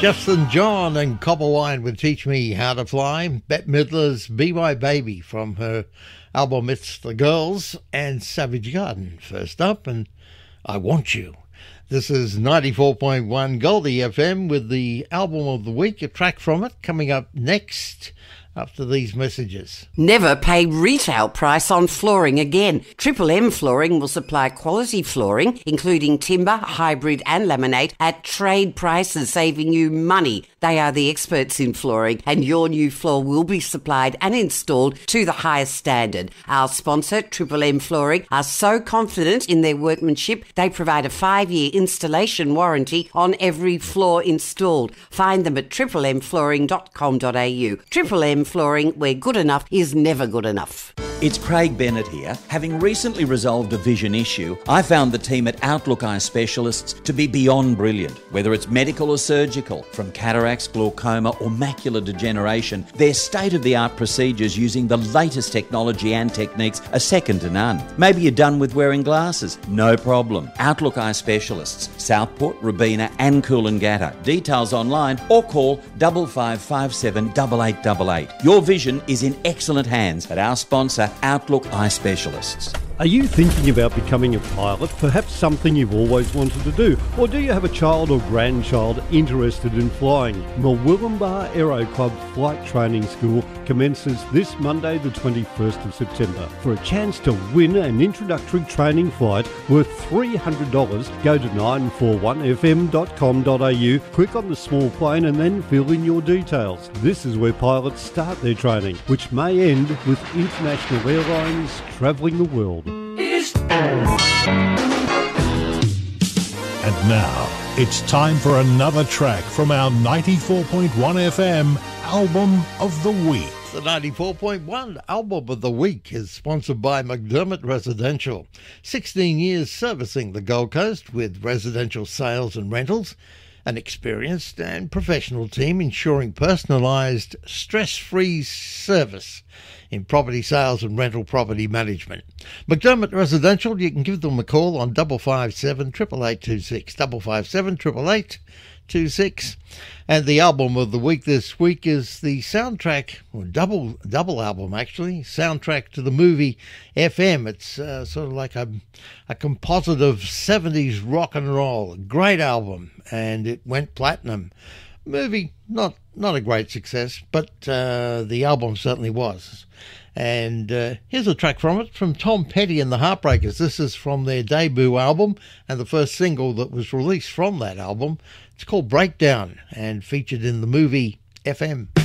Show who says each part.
Speaker 1: Justin John and Copper Wine would teach me how to fly. Bette Midler's Be My Baby from her album It's the Girls, and Savage Garden first up, and I Want You. This is 94.1 Goldie FM with the album of the week, a track from it coming up next after these messages.
Speaker 2: Never pay retail price on flooring again. Triple M Flooring will supply quality flooring, including timber, hybrid and laminate, at trade prices, saving you money. They are the experts in flooring, and your new floor will be supplied and installed to the highest standard. Our sponsor, Triple M Flooring, are so confident in their workmanship, they provide a 5-year installation warranty on every floor installed. Find them at triplemmflooring.com.au. Triple M Flooring, where good enough is never good enough.
Speaker 3: It's Craig Bennett here. Having recently resolved a vision issue, I found the team at Outlook Eye Specialists to be beyond brilliant. Whether it's medical or surgical, from cataracts, glaucoma or macular degeneration, their state-of-the-art procedures using the latest technology and techniques are second to none. Maybe you're done with wearing glasses? No problem. Outlook Eye Specialists, Southport, Robina and Coolangatta. Details online or call 5557 8888. Your vision is in excellent hands at our sponsor, Outlook Eye Specialists.
Speaker 4: Are you thinking about becoming a pilot? Perhaps something you've always wanted to do? Or do you have a child or grandchild interested in flying? Murwillumbah Aero Club Flight Training School commences this Monday the 21st of September. For a chance to win an introductory training flight worth $300, go to 941fm.com.au, click on the small plane and then fill in your details. This is where pilots start their training, which may end with international airlines travelling the world.
Speaker 5: And now, it's time for another track from our 94.1 FM Album of the Week.
Speaker 1: The 94.1 Album of the Week is sponsored by McDermott Residential. 16 years servicing the Gold Coast with residential sales and rentals. An experienced and professional team ensuring personalised, stress-free service in property sales and rental property management. McDermott Residential, you can give them a call on 557 8826, 557 8826. And the album of the week this week is the soundtrack, or double album actually, soundtrack to the movie FM. It's sort of like a composite of 70s rock and roll. Great album, and it went platinum. Movie, not a great success, but the album certainly was. And here's a track from it, from Tom Petty and the Heartbreakers. This is from their debut album and the first single that was released from that album. It's called Breakdown and featured in the movie FM.